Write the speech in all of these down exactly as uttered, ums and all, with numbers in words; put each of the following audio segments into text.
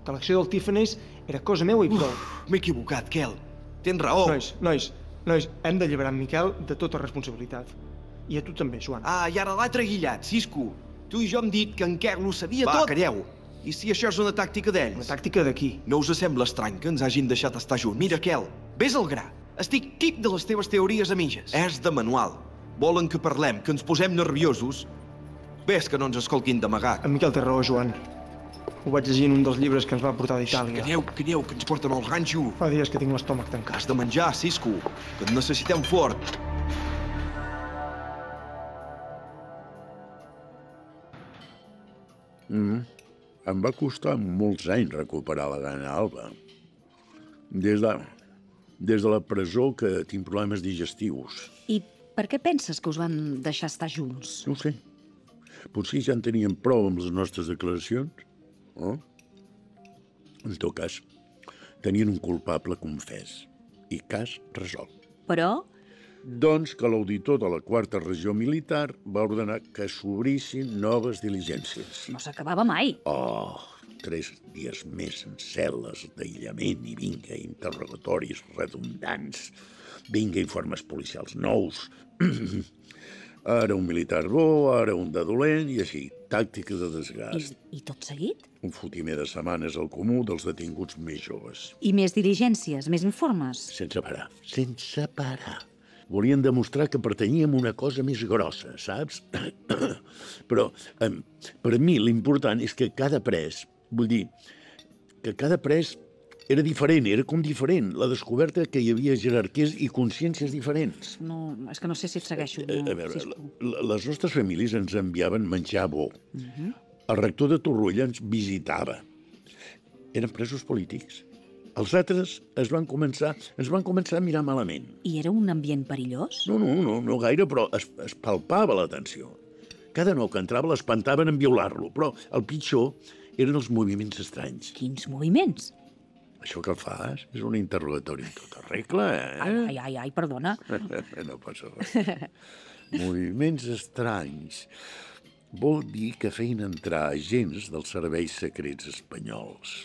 que l'acció del Tiffany's era cosa meva i prou. M'he equivocat, Kel. Tens raó. Nois, nois, nois, hem d'alliberar en Miquel de tota responsabilitat. I a tu també, Joan. Ah, i ara l'altre guillat, Cisco. Tu i jo hem dit que en Kel ho sabia tot. Va, calleu. I si això és una tàctica d'ells? Una tàctica d'aquí. No us sembla estrany que ens hagin deixat estar junts? Mira, Kel, vés al gra. Estic tip de les teves teories a mitges. És de manual. Volen que parlem, que ens posem nerviosos. Ves que no ens escoltin d'amagat. En Miquel té raó, Joan. Ho vaig llegir en un dels llibres que ens va portar d'Itàlia. Calleu, calleu, que ens porten al ranxo. Fa dies que tinc l'estómac tancat. Has de menjar, Cisco, que et necessitem fort. Mm. Em va costar molts anys recuperar la gana alba. Des de, des de la presó que tinc problemes digestius. I per què penses que us van deixar estar junts? No ho sé. Potser ja en teníem prou amb les nostres declaracions, no? En tot cas, tenien un culpable confés i cas resolt. Però... Doncs que l'auditor de la quarta regió militar va ordenar que s'obrissin noves diligències. No s'acabava mai. Oh, tres dies més en cel·les d'aïllament i vinga interrogatoris redundants. Vinga informes policials nous. Ara un militar bo, ara un de dolent i així, tàctica de desgast. I, i tot seguit? Un fotimer de setmanes al comú dels detinguts més joves. I més diligències, més informes? Sense parar, sense parar. Volien demostrar que pertanyíem a una cosa més grossa, saps? Però eh, per a mi l'important és que cada pres, vull dir, que cada pres era diferent, era com diferent. La descoberta que hi havia jerarquies i consciències diferents. No, és que no sé si et segueixo. No, a veure, la, les nostres famílies ens enviaven menjar bo. Uh-huh. El rector de Torroella ens visitava. Eren presos polítics. Els altres es van començar, ens van començar a mirar malament. I era un ambient perillós? No, no, no, no gaire, però es, es palpava la tensió. Cada nou que entrava l'espantaven en violar-lo, però el pitjor eren els moviments estranys. Quins moviments? Això que fas és un interrogatori en tota regla, eh? Ai, ai, ai, ai perdona. No passa res. Moviments estranys vol dir que feien entrar agents dels serveis secrets espanyols.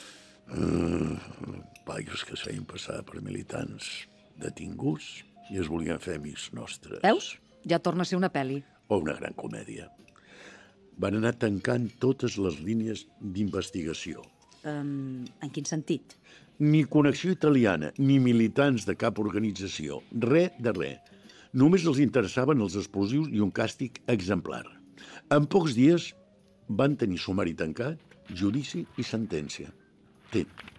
Uh, paios que es feien passar per militants detinguts i es volien fer amics nostres. Veus? Ja torna a ser una pel·li. O una gran comèdia. Van anar tancant totes les línies d'investigació. Um, en quin sentit? Ni connexió italiana, ni militants de cap organització. Res de res. Només els interessaven els explosius i un càstig exemplar. En pocs dies van tenir sumari tancat, judici i sentència. Té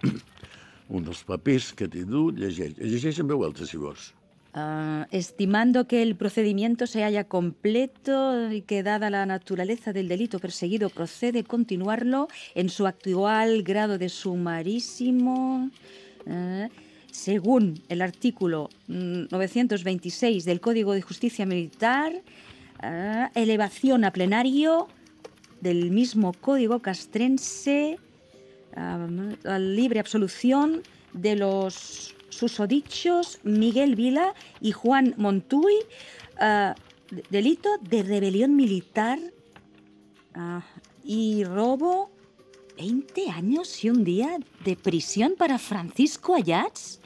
un dels papers que t'he dut, llegeix. Llegeix en veu alta, si vols. Uh, estimando que el procedimiento se haya completo y que dada la naturaleza del delito perseguido procede continuarlo en su actual grado de sumarísimo, uh, según el artículo novecientos veintiséis del Código de Justicia Militar, uh, elevación a plenario del mismo Código castrense, uh, a libre absolución de los susodichos Miguel Vila y Juan Montuy, uh, delito de rebelión militar uh, y robo, veinte años y un día de prisión para Francisco Ayats.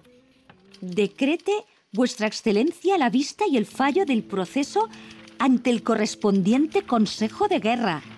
Decrete vuestra excelencia la vista y el fallo del proceso ante el correspondiente Consejo de Guerra.